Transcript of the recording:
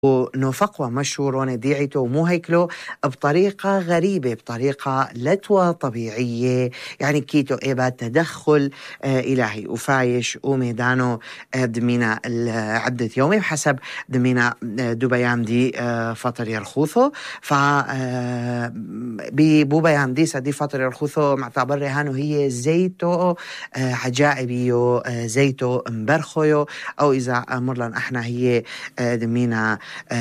ونفقوة مشهورون ديعيتو ومو هيكلو بطريقة غريبة، بطريقة لتوى طبيعية، يعني كيتو إيبا تدخل إلهي وفايش وميدانو دمينا عدة يومي بحسب دمينا دوبيام دي فطر يرخوثو ببوبيام دي سدي فطر يرخوثو معتبر هانو هي زيتو عجائبيو زيتو مبرخيو، أو إذا مرلن احنا هي دمينا